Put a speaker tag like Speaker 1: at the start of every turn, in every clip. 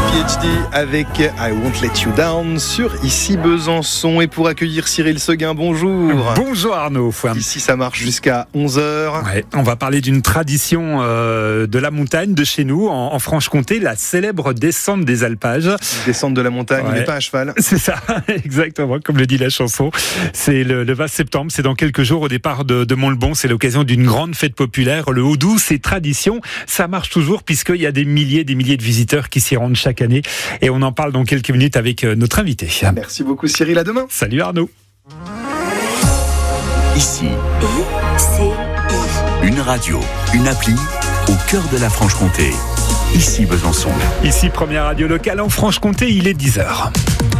Speaker 1: PhD avec I Won't Let You Down sur Ici Besançon. Et pour accueillir Cyril Seguin, bonjour.
Speaker 2: Bonjour Arnaud.
Speaker 1: Ici ça marche jusqu'à 11h.
Speaker 2: Ouais, on va parler d'une tradition de la montagne de chez nous, en Franche-Comté, la célèbre descente des alpages.
Speaker 1: Descente de la montagne, mais pas à cheval.
Speaker 2: C'est ça, exactement, comme le dit la chanson. C'est le 20 septembre, c'est dans quelques jours au départ de Montlebon. C'est l'occasion d'une grande fête populaire. Le Haut-Doubs, c'est tradition. Ça marche toujours puisqu'il y a des milliers de visiteurs qui s'y rendent chaque année. Et on en parle dans quelques minutes avec notre invité.
Speaker 1: Merci beaucoup Cyril, à demain.
Speaker 2: Salut Arnaud.
Speaker 3: Ici, une radio, une appli au cœur de la Franche-Comté. Ici Besançon.
Speaker 2: Ici, première radio locale en Franche-Comté, il est 10h.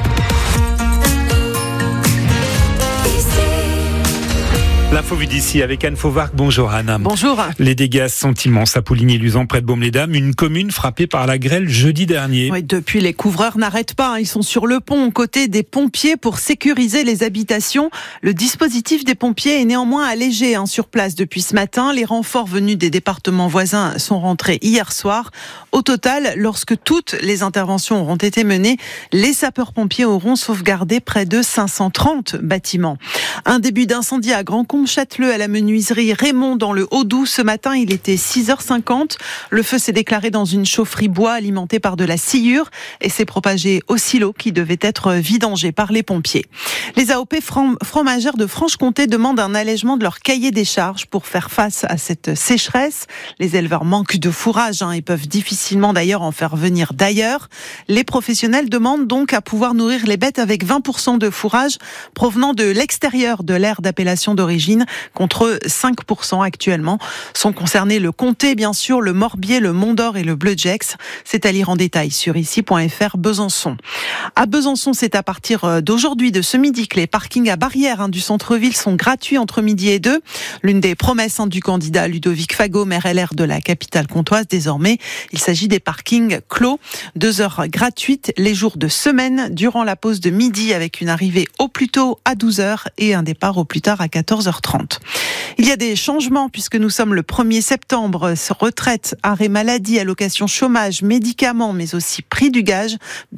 Speaker 2: L'info vue d'ici avec Anne Fauvarc. Bonjour Anne.
Speaker 4: Bonjour.
Speaker 2: Les dégâts sont immenses à Pouligny-Luzon, près de Baume-les-Dames, une commune frappée par la grêle jeudi dernier.
Speaker 4: Oui, depuis, les couvreurs n'arrêtent pas. Ils sont sur le pont aux côtés des pompiers pour sécuriser les habitations. Le dispositif des pompiers est néanmoins allégé sur place depuis ce matin. Les renforts venus des départements voisins sont rentrés hier soir. Au total, lorsque toutes les interventions auront été menées, les sapeurs-pompiers auront sauvegardé près de 530 bâtiments. Un début d'incendie à Grand-Combe-Châteleux à la menuiserie Raymond dans le Haut-Doubs. Ce matin, il était 6h50. Le feu s'est déclaré dans une chaufferie bois alimentée par de la sciure et s'est propagé au silo qui devait être vidangé par les pompiers. Les AOP fromagères de Franche-Comté demandent un allègement de leur cahier des charges pour faire face à cette sécheresse. Les éleveurs manquent de fourrage et peuvent difficilement d'ailleurs en faire venir d'ailleurs. Les professionnels demandent donc à pouvoir nourrir les bêtes avec 20% de fourrage provenant de l'extérieur de l'aire d'appellation d'origine, contre 5% actuellement. Sont concernés le Comté, bien sûr, le Morbier, le Mont-d'Or et le Bleu-Gex. C'est à lire en détail sur ici.fr Besançon. À Besançon, c'est à partir d'aujourd'hui, de ce midi, que les parkings à Barrières du centre-ville sont gratuits entre midi et 2. L'une des promesses du candidat Ludovic Fago, maire LR de la capitale comtoise, désormais, il s'agit des parkings clos. 2 heures gratuites les jours de semaine durant la pause de midi, avec une arrivée au plus tôt à 12h et un départ au plus tard à 14h30. Il y a des changements puisque nous sommes le 1er septembre. Retraite, arrêt maladie, allocation chômage, médicaments, mais aussi prix du gaz.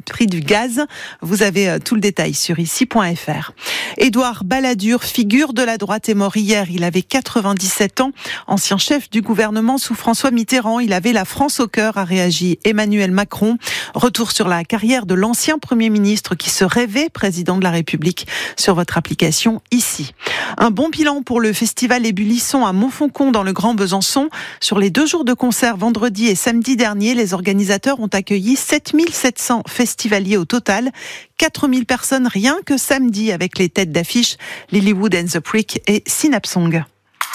Speaker 4: Vous avez tout le détail sur ici.fr. Édouard Balladur, figure de la droite, est mort hier. Il avait 97 ans. Ancien chef du gouvernement sous François Mitterrand. Il avait la France au cœur, a réagi Emmanuel Macron. Retour sur la carrière de l'ancien Premier ministre qui se rêvait président de la République sur votre application ici. Un bon bilan pour le festival Ébullisson à Montfaucon dans le Grand Besançon. Sur les 2 jours de concert vendredi et samedi dernier, les organisateurs ont accueilli 7700 festivaliers au total. 4000 personnes rien que samedi avec les têtes d'affiche Lilywood and the Prick et Synapsong.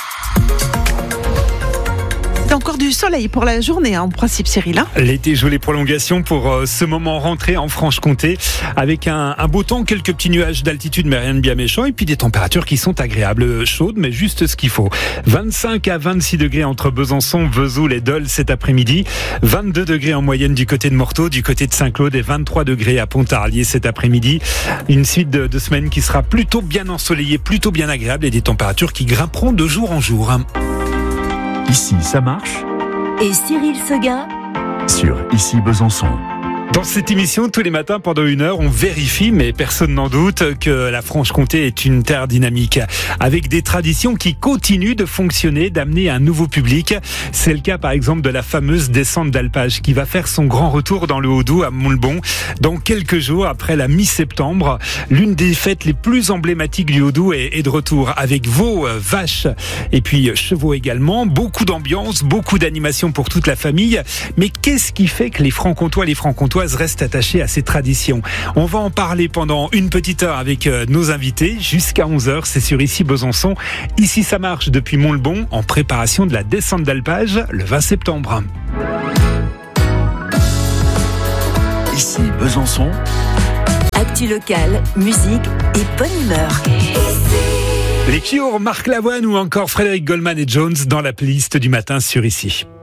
Speaker 4: C'est encore du soleil pour la journée, en principe, Cyril.
Speaker 2: L'été joue les prolongations pour ce moment rentré en Franche-Comté, avec un beau temps, quelques petits nuages d'altitude, mais rien de bien méchant, et puis des températures qui sont agréables, chaudes, mais juste ce qu'il faut. 25 à 26 degrés entre Besançon, Vesoul et Dole cet après-midi, 22 degrés en moyenne du côté de Morteau, du côté de Saint-Claude, et 23 degrés à Pontarlier cet après-midi. Une suite de semaines qui sera plutôt bien ensoleillée, plutôt bien agréable, et des températures qui grimperont de jour en jour.
Speaker 3: Ici, ça marche.
Speaker 5: Et Cyril Seguin
Speaker 3: Sur Ici Besançon.
Speaker 2: Dans cette émission, tous les matins, pendant 1 heure, on vérifie, mais personne n'en doute, que la Franche-Comté est une terre dynamique, avec des traditions qui continuent de fonctionner, d'amener un nouveau public. C'est le cas, par exemple, de la fameuse descente d'alpage, qui va faire son grand retour dans le Haut-Doubs, à Montlebon, dans quelques jours après la mi-septembre. L'une des fêtes les plus emblématiques du Haut-Doubs est de retour, avec veaux, vaches, et puis chevaux également. Beaucoup d'ambiance, beaucoup d'animation pour toute la famille. Mais qu'est-ce qui fait que les Francs-Comtois, les Francs-Comtoises restent attachés à ces traditions? On va en parler pendant une petite heure avec nos invités, jusqu'à 11h, c'est sur Ici Besançon. Ici ça marche depuis Montlebon, en préparation de la descente d'alpage le 20 septembre.
Speaker 3: Ici Besançon.
Speaker 5: Actu locale, musique et bonne humeur.
Speaker 2: Les Cure, Marc Lavoine ou encore Frédéric Goldman et Jones dans la playlist du matin sur Ici.